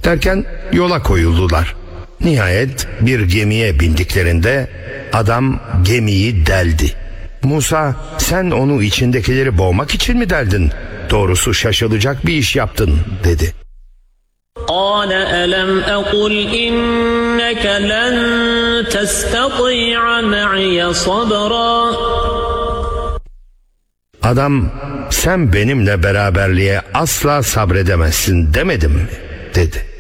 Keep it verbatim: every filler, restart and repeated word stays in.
Derken yola koyuldular. Nihayet bir gemiye bindiklerinde adam gemiyi deldi. Musa, sen onu içindekileri boğmak için mi deldin? Doğrusu şaşılacak bir iş yaptın dedi. قَالَ أَلَمْ أَقُلْ إِنَّكَ لَنْ تَسْتَطِيعَ مَعِيَ صَبْرًا. Adam, sen benimle beraberliğe asla sabredemezsin demedim mi? dedi.